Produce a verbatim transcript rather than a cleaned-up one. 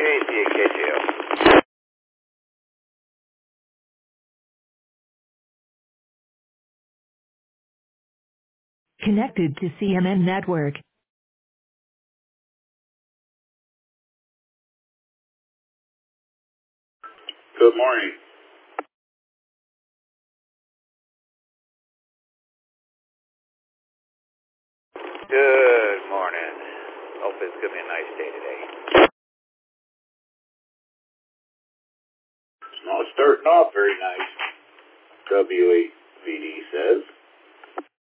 K C A K J O. Connected to C M N Network. Good morning. Good morning. Hope it's going to be a nice day today. Well, it's starting off very nice. W A V D says.